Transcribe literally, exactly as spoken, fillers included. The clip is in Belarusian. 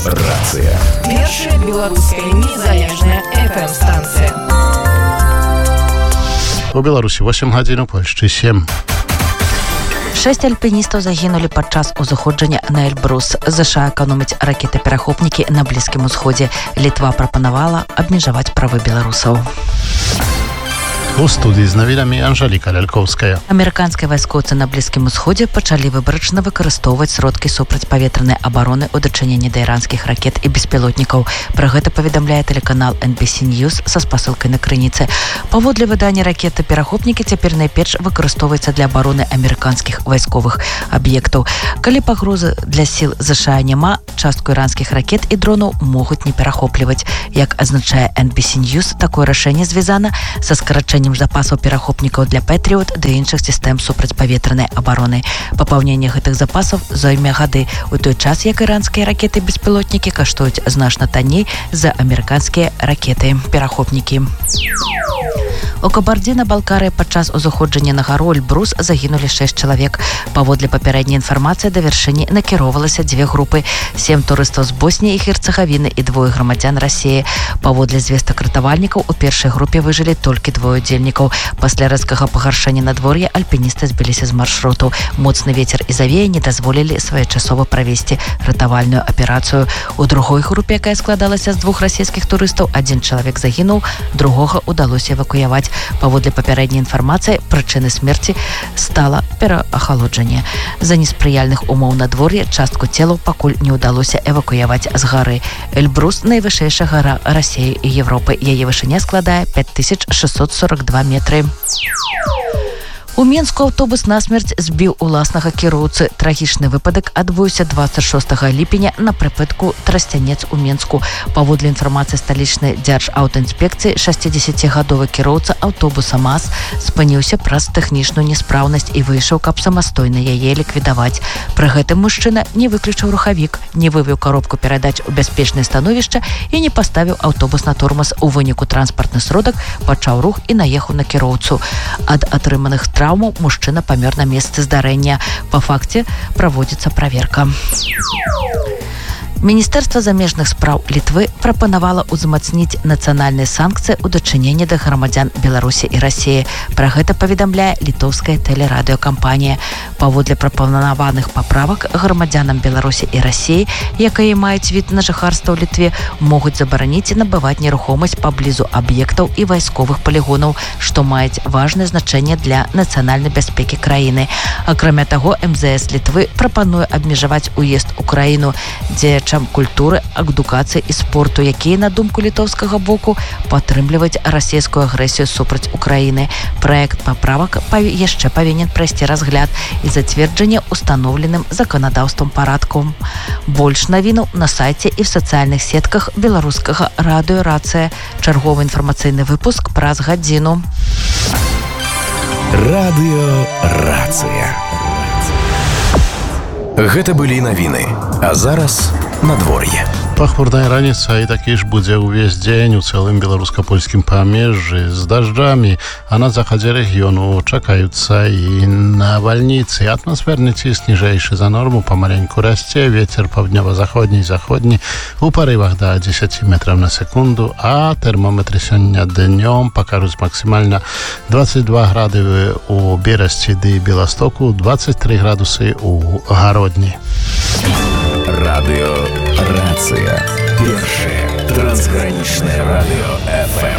Рацыя. Першая беларуская незалежная эф эм-станцыя. У Беларусі восем гадзін, у Польшчы сем. Шэсць альпіністаў загінулі падчас узыходжання на Эльбрус. ЗША эканоміць ракеты-перахопнікі на Блізкім Усходзе. Літва прапанавала абмежаваць правы беларусаў. У студыі з навінамі Анжаліка Лялькоўская. Амерыканскія вайскоўцы на Блізкім Усходзе пачалі выбарачна выкарыстоўваць сродкі супрацьпаветранай абароны ў дачыненні да іранскіх ракет і беспілотнікаў. Пра гэта паведамляе тэлеканал эн би си News са спасылкай на крыніцы. Паводле выдання ракеты-перахопнікі цяпер найперш выкарыстоўваецца для абароны амерыканскіх вайсковых аб'ектаў. Калі пагрозы для сіл ЗША няма, частку іранскіх ракет і дронаў могуць не перахопліваць. Як азначае эн би си News, такое рашэнне звязана са скарачэннем запасаў перахопнікаў для Пэтріот ды іншых сістэм супрацьпаветранай абароны. Папаўненне гэтых запасаў зойме гады, у той час як іранскія ракеты-беспілотнікі каштуюць значна танней за амерыканскія ракеты-перахопнікі. У Кабардзіна-Балкарыі падчас узыходжання на гару Эльбрус загінулі шэсць чалавек. Паводле папярэдняй інфармацыі да вяршыні накіроўвалася дзве групы: сем турыстаў з Босніі і Герцагавіны і двое грамадзян Расіі. Паводле звестак ратавальнікаў, у першай групе выжылі толькі двое удзельнікаў. Пасля рэзкага пагаршэння надвор'я альпіністы збіліся з маршруту. Моцны вецер і завея не дазволілі своечасова правесці ратавальную аперацыю. У другой групе, якая складалася з двух расійскіх турыстаў, адзін чалавек загінуў, другога ўдалося эвакуяваць. Паводле папярэдняй інфармацыі, прычынай смерці стала пераахалоджанне. З-за неспрыяльных умоў надвор'я частку целаў пакуль не ўдалося эвакуяваць з гары. Эльбрус — найвышэйшая гара Расіі і Европы. Яе вышыня складае пяць тысяч шэсцьсот сорок два метры. У Мінску аўтобус насмерць збіў уласнага кіроўцы. Трагічны выпадак адбыўся дваццаць шостага ліпеня на прыпынку Трасцянец у Мінску. Паводле інфармацыі сталічнай дзяржаўтаінспекцыі, шасцідзесяцігадовы кіроўца аўтобуса МАЗ спыніўся праз тэхнічную няспраўнасць і выйшаў, каб самастойна яе ліквідаваць. Пры гэтым мужчына не выключыў рухавік, не вывеў коробку перадач у бяспечнае становішча і не паставіў аўтобус на тормаз. У выніку транспартны сродак пачаў рух і наехаў на кіроўцу. Ад атрыманых траўмаў мужчына памёр на месцы здарэння. Па факце праводзіцца праверка. Міністэрства замежных спраў Літвы прапанавала ўзмацніць нацыянальныя санкцыі ў дачыненні да грамадзян Беларусі і Расіі. Пра гэта паведамляе літоўская тэлерадыёкампанія. Паводле прапанаваных паправак, грамадзянам Беларусі і Расіі, якія маюць від на жыхарства ў Літве, могуць забараніць набываць нерухомасць паблізу аб'ектаў і вайсковых палігонаў, што маюць важнае значэнне для нацыянальнай бяспекі краіны. Акрамя таго, эм зэ эс Літвы прапануе абмежаваць уезд у краіну дзеячам культуры, адукацыі і спорту, якія, на думку літоўскага боку, падтрымліваюць расійскую агрэсію супраць Украіны. Праект паправак яшчэ павінен прайсці разгляд і зацверджанне устаноўленым заканадаўствам парадкам. Больш навінаў на сайце і в сацыяльных сетках беларускага радыё «Рацыя». Чарговы інфармацыйны выпуск праз гадзіну. Радыё «Рацыя». Гэта былі навіны. А зараз надвор'е. Пахмурная раніца і такі ж будзе ўвесь дзень у цэлым беларуска-польскім памежжы з дажджамі, а на захадзе рэгіёну чакаюцца і навальніцы. Атмасферны ціск ніжэйшы за норму памаленьку расце, вецер паўднёва-заходні і заходні у парывах да дзесяці метраў на секунду, а тэрмометры сёння днём пакажуць максімальна дваццаць два грады у Берасці ды Беластоку, дваццаць тры градусы у Гародні. Радыё «Рацыя». Першае трансгранічнае радыё эф эм.